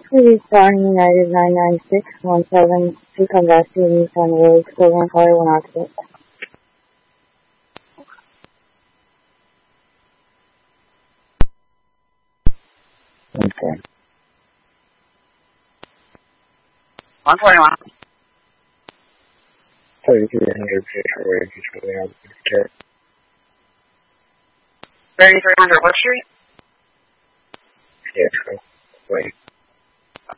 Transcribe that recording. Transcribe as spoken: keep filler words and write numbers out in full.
Please Star United nine nine six one seven to come back to Nissan Road, Silver Color one Oxford. Okay. one twenty-one. thirty-three hundred Fisher Way, Control the Outskirts. thirty-three hundred what street? Yeah, wait.